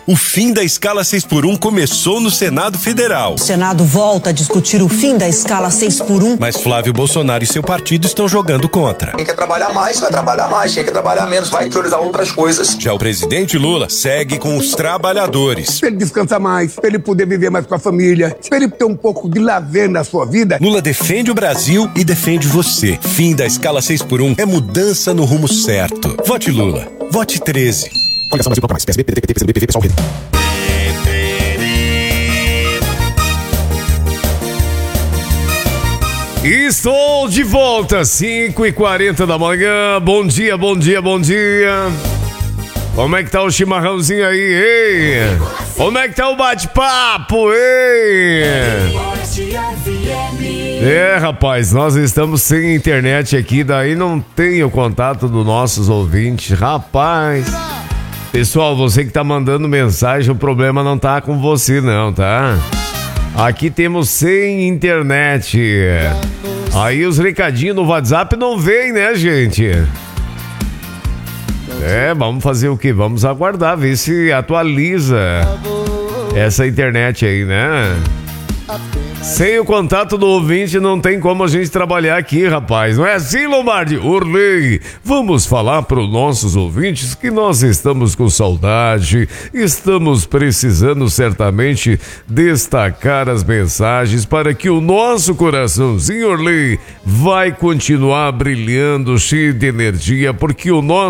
O fim da escala 6x1 começou no Senado Federal. O Senado volta a discutir o fim da escala 6x1. Mas Flávio Bolsonaro e seu partido estão jogando contra. Quem quer trabalhar mais, vai trabalhar mais. Quem quer trabalhar menos, vai priorizar outras coisas. Já o presidente Lula segue com os trabalhadores. Pra ele descansar mais, pra ele poder viver mais com a família, pra ele ter um pouco de lazer na sua vida. Lula defende o Brasil e defende você. Fim da escala 6x1 é mudança no rumo certo. Vote Lula. Vote 13. Coligação Brasil Toca Mais. PSB, PDT, PCdoB, PV, Pessoal, Rede. Estou de volta, 5h40 da manhã. Bom dia, bom dia, bom dia. Como é que tá o chimarrãozinho aí, ei? Como é que tá o bate-papo, ei? Rapaz, nós estamos sem internet aqui, daí não tem o contato dos nossos ouvintes, rapaz. Pessoal, você que tá mandando mensagem, o problema não tá com você não, tá? Aqui temos sem internet. Aí os recadinhos no WhatsApp não vêm, né, gente? Vamos fazer o quê? Vamos aguardar, ver se atualiza essa internet aí, né? Sem o contato do ouvinte não tem como a gente trabalhar aqui, rapaz. Não é assim, Lombardi? Urley, vamos falar para os nossos ouvintes que nós estamos com saudade, estamos precisando certamente destacar as mensagens para que o nosso coraçãozinho, Urley, vai continuar brilhando, cheio de energia, porque o nosso